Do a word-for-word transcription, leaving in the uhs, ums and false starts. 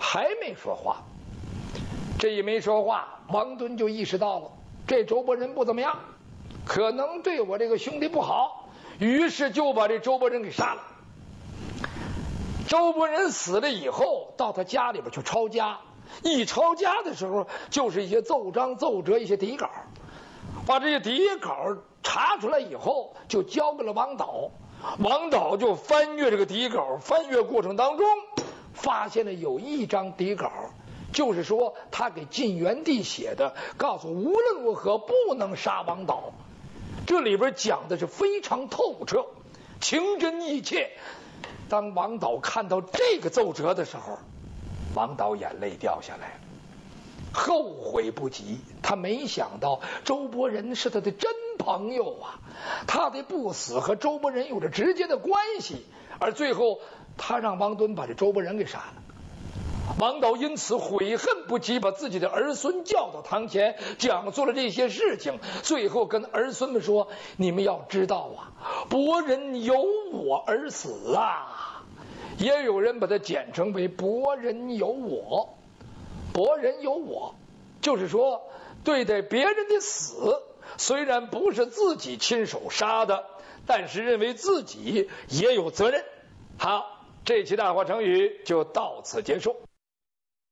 还没说话。这一没说话，王敦就意识到了这周伯仁不怎么样，可能对我这个兄弟不好，于是就把这周伯仁给杀了。周伯仁死了以后，到他家里边去抄家，一抄家的时候，就是一些奏章、奏折、一些底稿，把这些底稿查出来以后，就交给了王导。王导就翻阅这个底稿，翻阅过程当中，发现了有一张底稿，就是说他给晋元帝写的，告诉无论如何不能杀王导。这里边讲的是非常透彻，情真意切。当王导看到这个奏折的时候，王导眼泪掉下来了，后悔不及。他没想到周伯仁是他的真朋友啊，他的不死和周伯仁有着直接的关系，而最后他让王敦把这周伯仁给杀了。王导因此悔恨不及，把自己的儿孙叫到堂前，讲述了这些事情，最后跟儿孙们说：你们要知道啊，伯仁有我而死啊。也有人把它简称为伯仁有我。伯仁有我，就是说对待别人的死，虽然不是自己亲手杀的，但是认为自己也有责任。好，这期大话成语就到此结束。